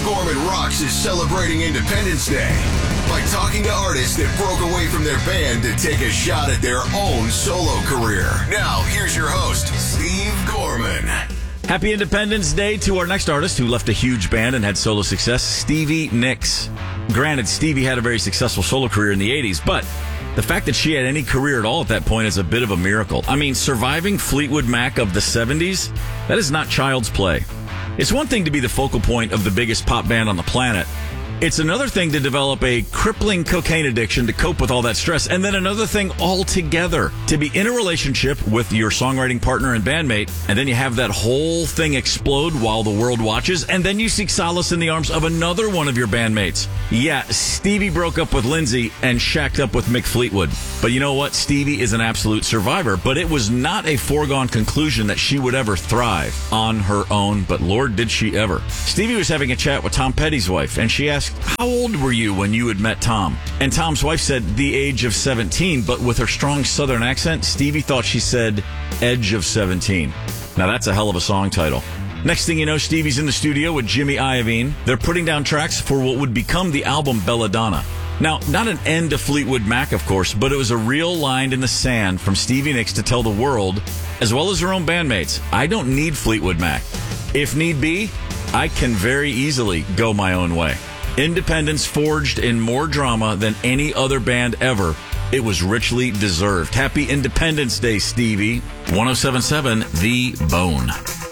Gorman Rocks is celebrating Independence Day by talking to artists that broke away from their band to take a shot at their own solo career. Now, here's your host, Steve Gorman. Happy Independence Day to our next artist who left a huge band and had solo success, Stevie Nicks. Granted, Stevie had a very successful solo career in the 80s, but the fact that she had any career at all at that point is a bit of a miracle. I mean, surviving Fleetwood Mac of the 70s, that is not child's play. It's one thing to be the focal point of the biggest pop band on the planet. It's another thing to develop a crippling cocaine addiction to cope with all that stress, and then another thing altogether to be in a relationship with your songwriting partner and bandmate, and then you have that whole thing explode while the world watches, and then you seek solace in the arms of another one of your bandmates. Yeah, Stevie broke up with Lindsay and shacked up with Mick Fleetwood. But you know what? Stevie is an absolute survivor, but it was not a foregone conclusion that she would ever thrive on her own, but Lord, did she ever. Stevie was having a chat with Tom Petty's wife, and she asked, how old were you when you had met Tom? And Tom's wife said the age of 17, but with her strong southern accent, Stevie thought she said edge of 17. Now that's a hell of a song title. Next thing you know, Stevie's in the studio with Jimmy Iovine. They're putting down tracks for what would become the album Belladonna. Now, not an end to Fleetwood Mac, of course, but it was a real line in the sand from Stevie Nicks to tell the world, as well as her own bandmates, I don't need Fleetwood Mac. If need be, I can very easily go my own way. Independence forged in more drama than any other band ever. It was richly deserved. Happy Independence Day, Stevie. 107.7 The Bone.